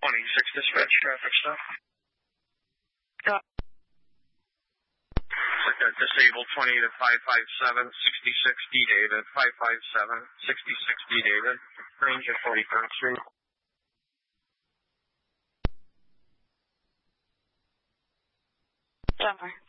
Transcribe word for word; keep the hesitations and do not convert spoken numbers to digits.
twenty-six dispatch traffic stop. Stop. Like a disabled twenty to five five seven, sixty-six D David, five five seven, sixty-six D David, range of forty-third Street. Jumper.